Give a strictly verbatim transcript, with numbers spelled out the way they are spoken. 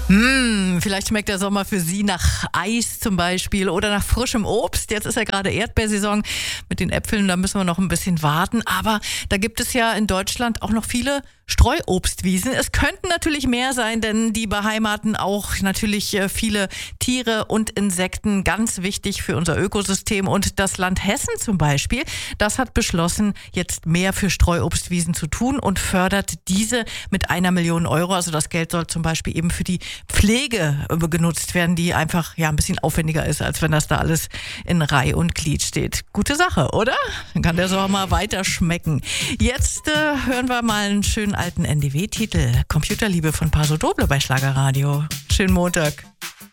Hm, vielleicht schmeckt der Sommer für Sie nach Eis zum Beispiel oder nach frischem Obst. Jetzt ist ja gerade Erdbeersaison mit den Äpfeln, da müssen wir noch ein bisschen warten. Aber da gibt es ja in Deutschland auch noch viele Streuobstwiesen. Es könnten natürlich mehr sein, denn die beheimaten auch natürlich viele Tiere und Insekten, ganz wichtig für unser Ökosystem. Und das Land Hessen zum Beispiel, das hat beschlossen, jetzt mehr für Streuobstwiesen zu tun und fördert diese mit einer Million Euro. Also das Geld soll zum Beispiel eben für die Pflege genutzt werden, die einfach ja ein bisschen aufwendiger ist, als wenn das da alles in Reih und Glied steht. Gute Sache, oder? Dann kann der Sommer weiter schmecken. Jetzt äh, hören wir mal einen schönen alten N D W-Titel. Computerliebe von Paso Doble bei Schlagerradio. Schönen Montag.